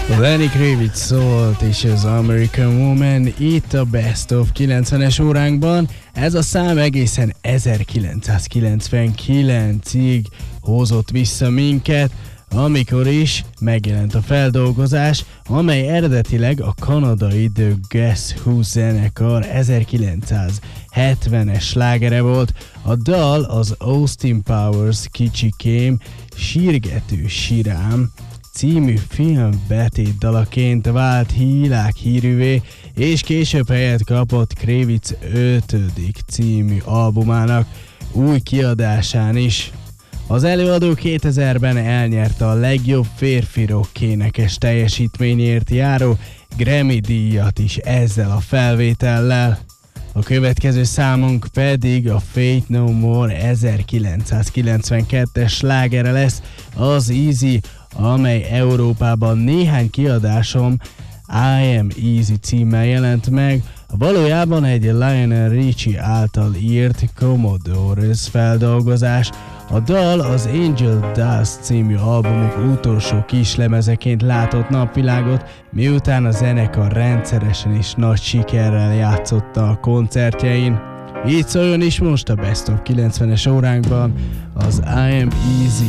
Lenny Kravitz szólt és az American Woman itt a Best of 90-es óránkban. Ez a szám egészen 1999-ig hozott vissza minket, amikor is megjelent a feldolgozás, amely eredetileg a kanadai The Guess Who zenekar 1970-es slágere volt. A dal az Austin Powers Kicsikém, Sírgető Sirám című film betétdalaként vált világhírűvé, és később helyet kapott Kravitz 5. című albumának új kiadásán is. Az előadó 2000-ben elnyerte a legjobb férfi rock énekes teljesítményért járó Grammy-díjat is ezzel a felvétellel. A következő számunk pedig a Faith No More 1992-es slágere lesz, az Easy, amely Európában néhány kiadásom I Am Easy címmel jelent meg, valójában egy Lionel Richie által írt Commodores feldolgozás. A dal az Angel Dust című albumuk utolsó kislemezeként látott napvilágot, miután a zenekar rendszeresen és nagy sikerrel játszotta a koncertjein. Így szóljon is most a Best of 90-es óránkban az I Am Easy.